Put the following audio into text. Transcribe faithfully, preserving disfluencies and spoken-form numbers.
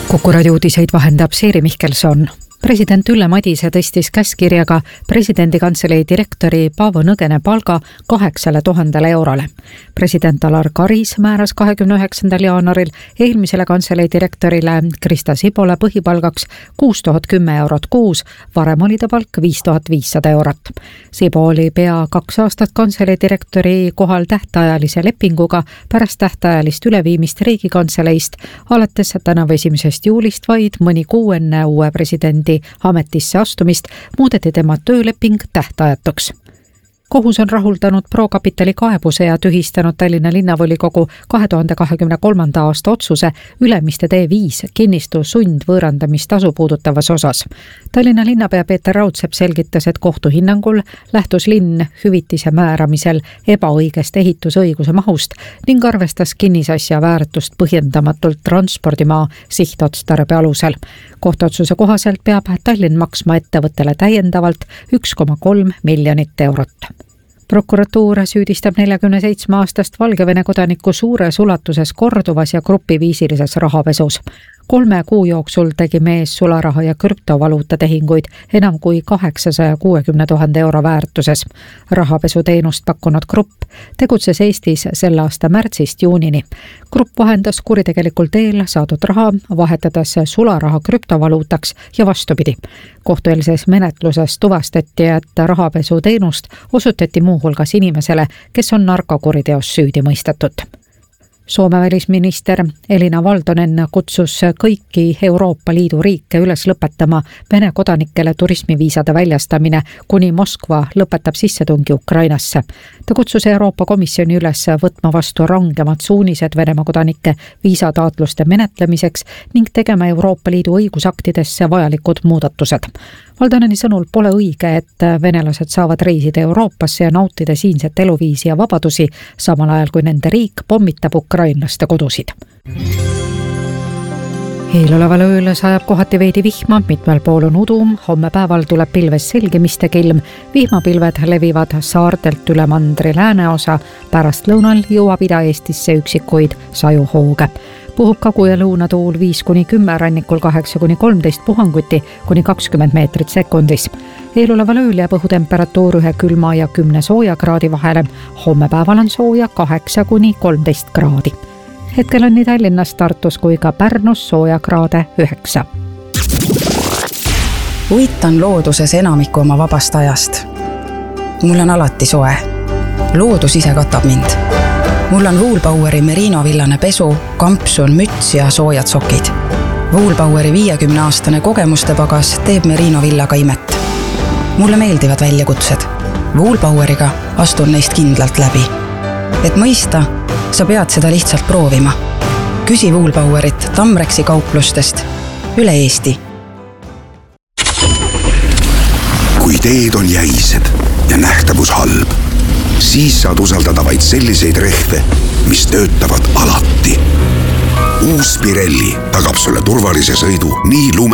Kuku raadio uudiseid vahendab Siiri Mihkelson. President Ülle Madise tõstis käskirjaga presidendi kantselei direktori Paavo Nõgene palga kaheksale tuhandele eurole. President Alar Karis määras kahekümne üheksandal jaanuaril eelmisele kantselei direktorile Krista Sibole põhipalgaks kuus tuhat kümme eurot kuus, varem oli ta palk viis tuhat viissada eurot. Sibo oli pea kaks aastat kantselei direktori kohal tähtajalise lepinguga pärast tähtajalist üleviimist riigikantseleist, alates tänavu esimesest juulist vaid mõni kuu enne uue presidendi ametisse astumist muudeti tema tööleping tähtajatuks. Kohus on rahuldanud ProCapitali kaebuse ja tühistanud Tallinna linnavolikogu kahe tuhande kahekümne kolmanda aasta otsuse Ülemiste tee viis kinnistu sundvõõrandamistasu puudutavas osas. Tallinna linnapea Peeter Raudsepp selgitas, et kohtu hinnangul lähtus linn hüvitise määramisel ebaõigest ehitusõiguse mahust ning arvestas kinnisasja väärtust põhjendamatult transpordimaa sihtotstarbe alusel. Kohtuotsuse kohaselt peab Tallinn maksma ettevõttele täiendavalt üks koma kolm miljonit eurot. Prokuratuur süüdistab neljakümne seitsme aastast Valgevene kodanikku suures ulatuses korduvas ja grupiviisilises rahapesus. Kolme kuu jooksul tegi mees sularaha ja krüptovaluuta tehinguid enam kui kaheksasaja kuuekümne tuhande euro väärtuses. Rahapesuteenust pakkunud grupp tegutses Eestis selle aasta märtsist juunini. Grupp vahendas kuritegelikul teel saadud raha, vahetades sularaha krüptovaluutaks ja vastupidi. Kohtueelses menetluses tuvastati, et rahapesuteenust osutati muuhulgas inimesele, kes on narkokuriteos süüdi mõistetud. Soome välisminister Elina Valtonen kutsus kõiki Euroopa Liidu riike üles lõpetama Vene kodanikele turismiviisade väljastamine, kuni Moskva lõpetab sissetungi Ukrainasse. Ta kutsus Euroopa Komisjoni üles võtma vastu rangemad suunised Venemaa kodanike viisataotluste menetlemiseks ning tegema Euroopa Liidu õigusaktidesse vajalikud muudatused. Valtoneni sõnul pole õige, et venelased saavad reisida Euroopasse ja nautida siinset eluviisi ja vabadusi, samal ajal kui nende riik pommitab ukrainlaste kodusid. Eeloleval ööl sajab kohati veidi vihma, mitmel pool on udu, homme päeval tuleb pilves selgimistega ilm, vihmapilved levivad saartelt üle mandri lääneosa, pärast lõunal jõuab Ida-Eestisse üksikuid sajuhooge. Puhub kagu- ja lõunatuul viis kuni kümme, rannikul kaheksa kuni kolmteist, puhanguti kuni kakskümmend meetrit sekundis. Eeloleval ööl jääb õhutemperatuur ühe külma ja kümne sooja kraadi vahele, homme päeval on sooja kaheksa kuni kolmteist kraadi. Hetkel on nii Tallinnas, Tartus kui ka Pärnus sooja kraade üheksa. Uitan looduses enamiku oma vabast ajast. Mul on alati soe. Loodus ise katab mind. Mul on Woolbaueri Merino villane pesu, kampsun, müts ja soojad sokid. Woolbaueri viiekümne aastane kogemuste pagas teeb Merino villaga imet. Mulle meeldivad väljakutsed. Woolbaueriga astun neist kindlalt läbi. Et mõista, sa pead seda lihtsalt proovima. Küsi Woolbauerit Tamreksi kauplustest üle Eesti. Kui teed on jäised ja nähtavus halb, siis saad usaldada vaid selliseid rehve, mis töötavad alati. Uus Pirelli tagab sulle turvalise sõidu nii lume